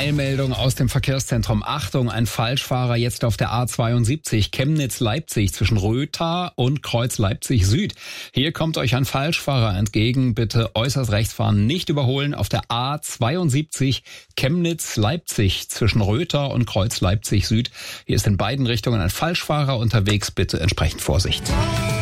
Eilmeldung aus dem Verkehrszentrum. Achtung, ein Falschfahrer jetzt auf der A72 Chemnitz-Leipzig zwischen Rötha und Kreuz Leipzig Süd. Hier kommt euch ein Falschfahrer entgegen. Bitte äußerst rechts fahren, nicht überholen auf der A72 Chemnitz-Leipzig zwischen Rötha und Kreuz Leipzig Süd. Hier ist in beiden Richtungen ein Falschfahrer unterwegs. Bitte entsprechend Vorsicht.